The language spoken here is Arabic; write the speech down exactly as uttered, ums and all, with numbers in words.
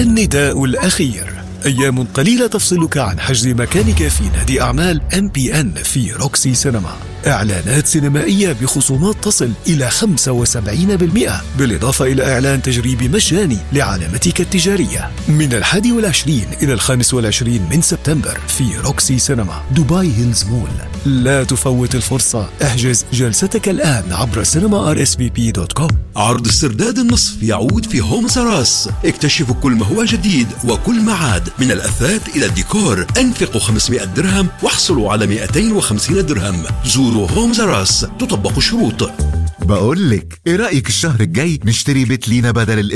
النداء الأخير: أيام قليلة تفصلك عن حجز مكانك في نادي أعمال إم بي إن في روكسي سينما. إعلانات سينمائية بخصومات تصل إلى خمسة وسبعين بالمئة، بالإضافة إلى إعلان تجريبي مجاني لعلامتك التجارية من الحادي والعشرين إلى الخامس والعشرين من سبتمبر في روكسي سينما دبي هيلز مول. لا تفوت الفرصة، احجز جلستك الآن عبر سينما آر إس في بي دوت كوم. عرض السرداد النصف يعود في هوم سراس. اكتشفوا كل ما هو جديد وكل ما عاد، من الأثاث إلى الديكور. أنفقوا خمسمائة درهم واحصلوا على مئتين وخمسين درهم. زوروا هوم سراس، تطبق الشروط. بقولك ايه رأيك الشهر الجاي نشتري بيت لينا بدل